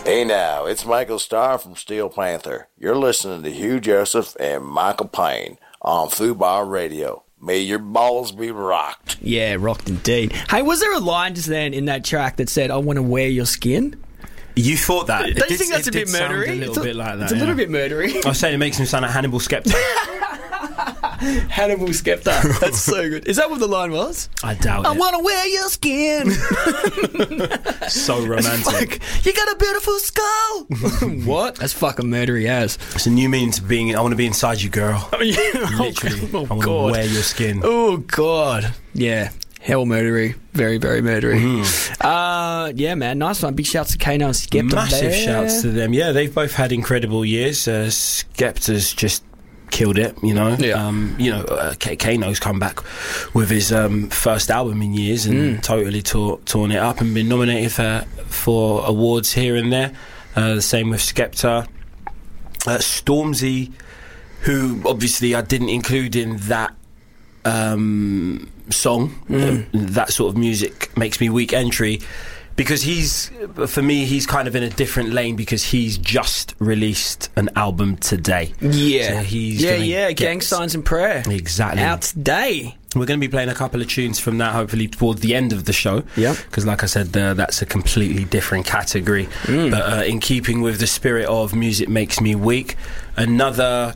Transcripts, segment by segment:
Hey now, it's Michael Starr from Steel Panther. You're listening to Hugh Joseph and Michael Payne on Fubar Radio. May your balls be rocked. Yeah, rocked indeed. Hey, was there a line just then in that track that said, I want to wear your skin? You thought that? Don't you think that's a bit murdery? A little bit like that. It's a little bit murdery. I was saying it makes him sound like Hannibal Scepter. Hannibal Scepter. That's so good. Is that what the line was? I doubt it. I want to wear your skin. So romantic. You got a beautiful skull. What? That's fucking murdery as. It's a new meaning to being. I want to be inside you, girl. Oh, yeah. Literally. Oh, I want God. to wear your skin. Oh, God. Yeah. Hell murdery. Very, very murdery. Yeah, man. Nice one. Big shouts to Kano and Skepta. Massive there. shouts to them. Yeah, they've both had incredible years. Skepta's just killed it, you know. Yeah. Kano's come back with his first album in years and totally torn it up and been nominated for awards here and there. The same with Skepta. Stormzy, who obviously I didn't include in that song, that sort of music makes me weak entry, because for me he's kind of in a different lane, because he's just released an album today. Yeah. So he's Gang Signs and Prayer. Exactly. Out today. We're going to be playing a couple of tunes from that, hopefully toward the end of the show. Yeah. Because like I said, that's a completely different category. But in keeping with the spirit of Music Makes Me Weak, another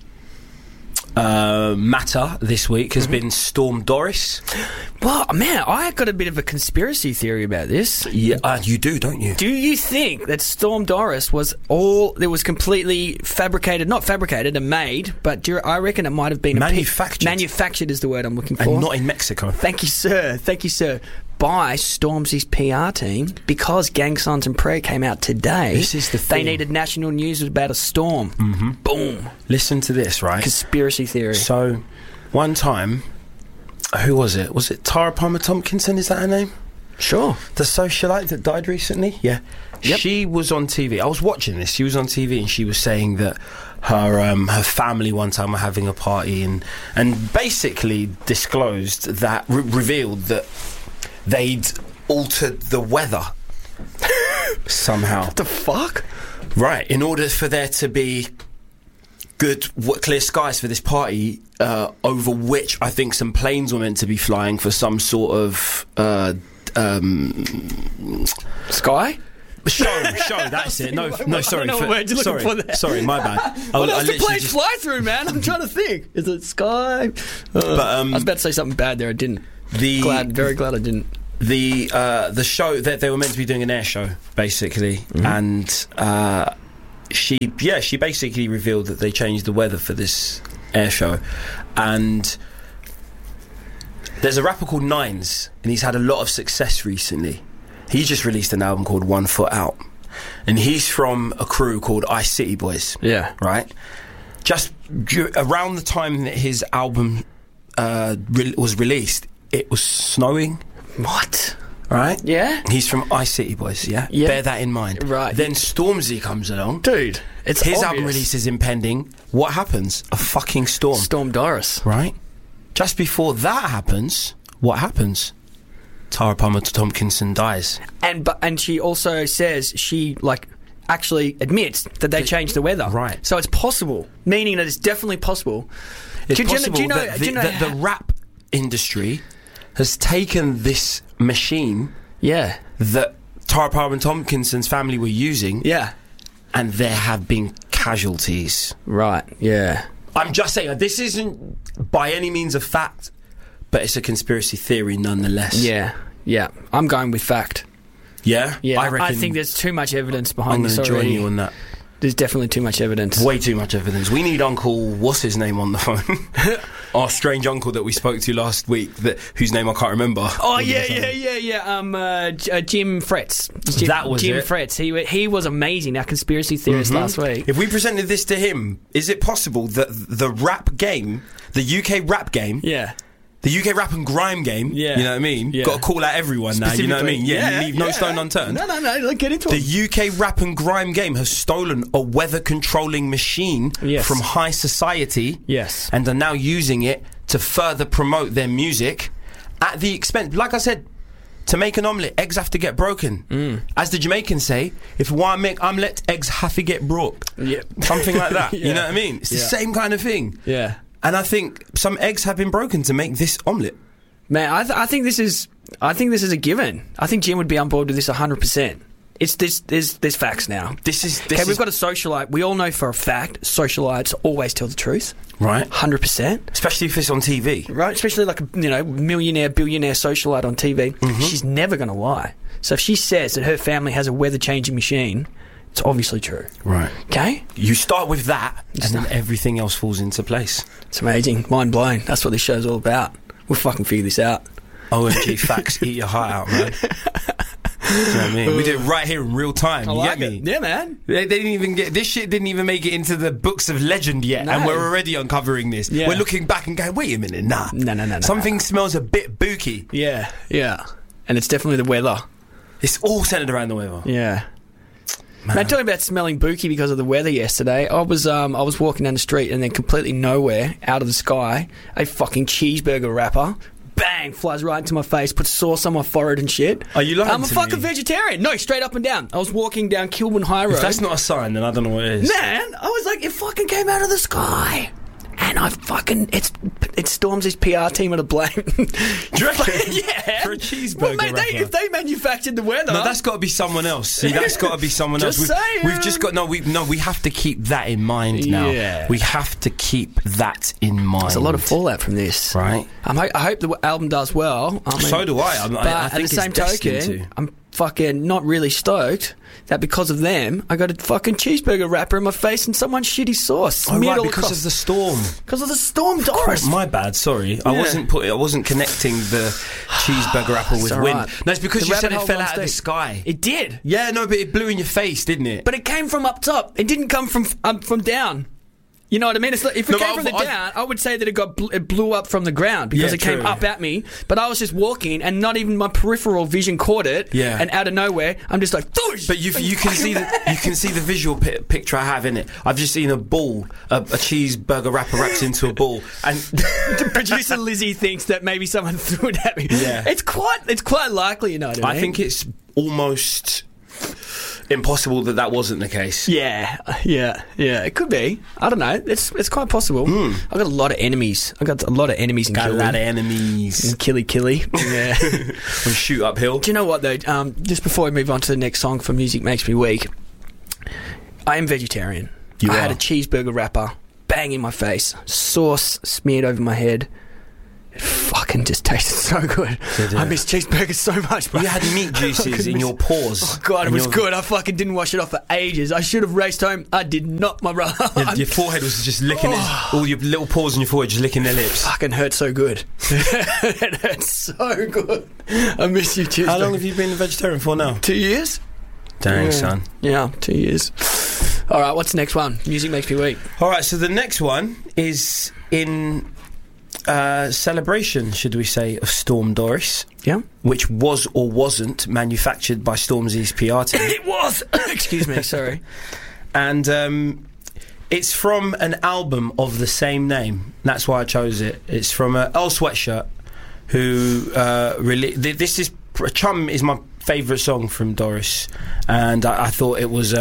matter this week has been Storm Doris. Well, man, I got a bit of a conspiracy theory about this. Yeah, you do, don't you? Do you think that Storm Doris was completely fabricated, not fabricated and made, but I reckon it might have been manufactured. Manufactured is the word I'm looking for. And not in Mexico. Thank you, sir. By Stormzy's PR team, because Gang Signs and Prayer came out today. This is the thing. They needed national news about a storm. Boom. Listen to this, right? Conspiracy theory. So, one time, who was it? Was it Tara Palmer Tompkinson? Is that her name? Sure. The socialite that died recently? Yeah. Yep. She was on TV. I was watching this. She was on TV and she was saying that her family one time were having a party and basically disclosed that, revealed that they'd altered the weather somehow. What the fuck? Right, in order for there to be good, clear skies for this party, over which I think some planes were meant to be flying for some sort of sky. Show. That's it. No, sorry. Sorry, my bad. What else do planes fly through, man? I'm trying to think. Is it sky? I was about to say something bad there. I didn't. Very glad I didn't. The show that they were meant to be doing an air show, basically, and she basically revealed that they changed the weather for this air show. And there's a rapper called Nines, and he's had a lot of success recently. He just released an album called 1 Foot Out, and he's from a crew called Ice City Boys. Yeah, right. Just around the time that his album was released, it was snowing. What? Right? Yeah. He's from Ice City Boys, yeah? Bear that in mind. Right. Then Stormzy comes along. Dude, it's his obvious. album release is impending. What happens? A fucking storm. Storm Doris. Right? Just before that happens, what happens? Tara Palmer Tompkinson dies. And she also says she, actually admits that they changed the weather. Right. So it's possible, meaning that it's definitely possible. It's possible that the rap industry has taken this machine that Tara Palmer Tompkinson's family were using, and there have been casualties. Right, yeah. I'm just saying, this isn't by any means a fact, but it's a conspiracy theory nonetheless. Yeah. I'm going with fact. Yeah? Yeah, I think there's too much evidence behind this already. I'm going to join you on that. There's definitely too much evidence. Way too much evidence. We need Uncle, what's his name on the phone? Our strange uncle that we spoke to last week, whose name I can't remember. Oh, yeah. Jim Fretz. That was Jim it. Fretz. He was amazing, our conspiracy theorist last week. If we presented this to him, is it possible that the rap game, the UK rap game... Yeah. The UK rap and grime game, you know what I mean? Got to call out everyone now, you know what I mean? Yeah, leave no stone unturned. No, get into it. The UK rap and grime game has stolen a weather-controlling machine from high society and are now using it to further promote their music at the expense... Like I said, To make an omelette, eggs have to get broken. As the Jamaicans say, if you want to make omelette, eggs have to get broke. Yeah. Something like that. You know what I mean? It's the same kind of thing. Yeah. And I think some eggs have been broken to make this omelette. Man, I think this is a given. I think Jim would be on board with this 100%. It's this. There's facts now. We've got a socialite. We all know for a fact socialites always tell the truth. Right. 100%. Especially if it's on TV. Right. Especially like a millionaire, billionaire socialite on TV. Mm-hmm. She's never going to lie. So if she says that her family has a weather changing machine, it's obviously true. Right. Okay? You start with that, and then everything else falls into place. It's amazing. Mind blown. That's what this show's all about. We'll fucking figure this out. OMG facts, eat your heart out, man. Do you know what I mean? We do it right here in real time. You get me? Yeah, man. They didn't even get this shit. Didn't even make it into the books of legend yet, and we're already uncovering this. Yeah. We're looking back and going, "Wait a minute, nah, no. Something smells a bit booky." Yeah, and it's definitely the weather. It's all centered around the weather. Yeah. Man, talking about smelling booky because of the weather yesterday, I was walking down the street and then completely nowhere, out of the sky, a fucking cheeseburger wrapper, bang, flies right into my face, puts sauce on my forehead and shit. Are you lying I'm a fucking vegetarian. No, straight up and down. I was walking down Kilburn High Road. If that's not a sign, then I don't know what it is. Man, I was like, it fucking came out of the sky. And I fucking... It's Stormzy's PR team at a blame. Do you reckon? Yeah. For a cheeseburger well, mate, wrapper. if they manufactured the weather... No, that's got to be someone else. See, that's got to be someone else. We've just got... We have to keep that in mind now. Yeah. We have to keep that in mind. There's a lot of fallout from this. Right. I hope the album does well. So do I. But I think at the same token, I'm fucking not really stoked that because of them, I got a fucking cheeseburger wrapper in my face and someone's shitty sauce. Oh, right, because of the storm. Because of the storm, Doris. My bad, sorry. Yeah. I wasn't connecting the cheeseburger wrapper with wind. Right. No, it's because you said it fell out of the sky. It did. Yeah, no, but it blew in your face, didn't it? But it came from up top. It didn't come from down. You know what I mean? It's like, if it came from the down, I would say that it blew up from the ground because it came up at me. But I was just walking, and not even my peripheral vision caught it. Yeah. And out of nowhere, I'm just like, Doosh! But you can see the visual picture I have in it. I've just seen a ball, a cheeseburger wrapper wrapped into a ball, and the producer Lizzie thinks that maybe someone threw it at me. Yeah. It's quite likely. You know what I mean? I think it's almost impossible that wasn't the case. Yeah, it could be. I don't know. It's quite possible. I've got a lot of enemies. In Got a lot of enemies. In Killy. Yeah. We shoot uphill. Do you know what though? Just before we move on to the next song for Music Makes Me Weak, I am vegetarian. I had a cheeseburger wrapper, bang in my face, sauce smeared over my head. It fucking just tasted so good. I miss cheeseburgers so much, bro. You had meat juices in your pores. Oh, God, it was good. I fucking didn't wash it off for ages. I should have raced home. I did not, my brother. Your forehead was just licking all your little pores in your forehead just licking their lips. It fucking hurt so good. It hurt so good. I miss you, cheeseburger. How long have you been a vegetarian for now? 2 years. Dang, son. Yeah, 2 years. All right, what's the next one? Music Makes Me Weak. All right, so the next one is in... celebration, should we say, of Storm Doris. Yeah. Which was or wasn't manufactured by Stormzy's PR team. It was! Excuse me, sorry. And it's from an album of the same name. That's why I chose it. It's from Earl Sweatshirt, who this is... Chum is my favourite song from Doris. And I thought it was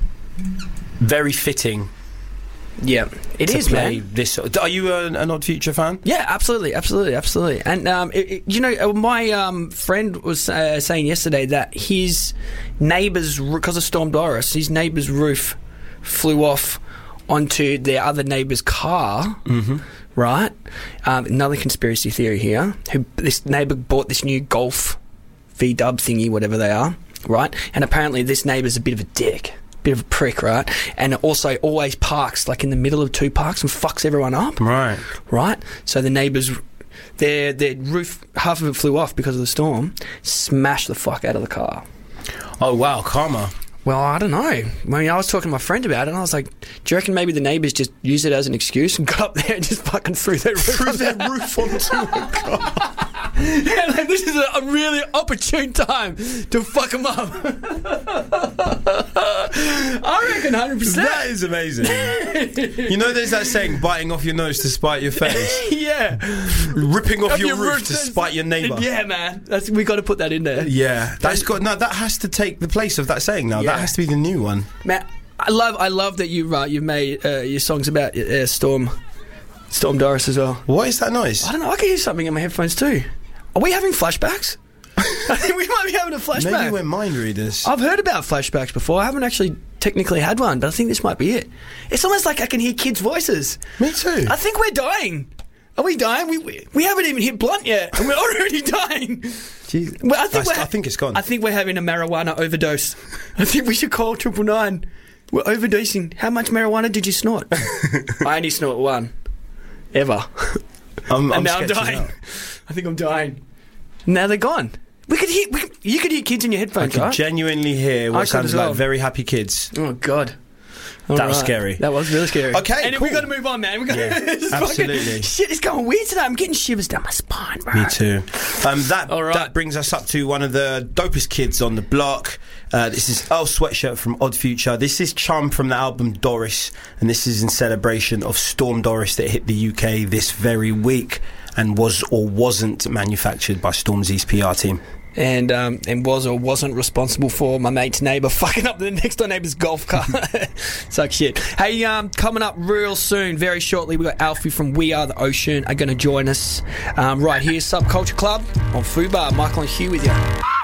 very fitting. Yeah, it is, man. This, are you an Odd Future fan? Yeah, absolutely. And my friend was saying yesterday that his neighbour's, because of Storm Doris, his neighbour's roof flew off onto their other neighbour's car. Mm-hmm. Right. Another conspiracy theory here. This neighbour bought this new Golf VW thingy, whatever they are. Right, and apparently this neighbour's a bit of a dick. Bit of a prick, right? And also always parks like in the middle of two parks and fucks everyone up. Right. So the neighbours, their roof, half of it flew off because of the storm, smashed the fuck out of the car. Oh wow, karma. Well, I don't know. I mean, I was talking to my friend about it, and I was like, do you reckon maybe the neighbours just used it as an excuse and got up there and just fucking threw their roof onto a car? Yeah, like, this is a really opportune time to fuck them up. I fucking 100%. That is amazing. You know, there's that saying, biting off your nose to spite your face. Yeah. Ripping off your roof to spite your neighbour. Yeah, man. We got to put that in there. Yeah. That has to take the place of that saying now. Yeah. That has to be the new one. Man, I love that you've made your songs about Storm Doris as well. What is that noise? I don't know. I can hear something in my headphones too. Are we having flashbacks? I think we might be having a flashback. Maybe we're mind readers. I've heard about flashbacks before. I haven't actually technically had one, but I think this might be it. It's almost like I can hear kids' voices. Me too. I think we're dying. Are we dying? We haven't even hit blunt yet, and we're already dying. Jeez. Well, I think it's gone. I think we're having a marijuana overdose. I think we should call 999. We're overdosing. How much marijuana did you snort? I only snort one. Ever. I'm dying. I think I'm dying. Now they're gone. You could hear kids in your headphones, I could right? genuinely hear what sounded like very happy kids. Oh, God. That was scary. That was really scary. Okay, and cool. we got to move on, man. Absolutely. Shit is going weird today. I'm getting shivers down my spine, bro. Me too. That brings us up to one of the dopest kids on the block. This is Earl Sweatshirt from Odd Future. This is Chum from the album Doris, and this is in celebration of Storm Doris that hit the UK this very week and was or wasn't manufactured by Stormzy's PR team. And was or wasn't responsible for my mate's neighbour fucking up the next door neighbour's golf cart. Suck shit. Hey, coming up real soon, very shortly, we got Alfie from We Are the Ocean are going to join us right here, Subculture Club on Fubar. Michael and Hugh with you.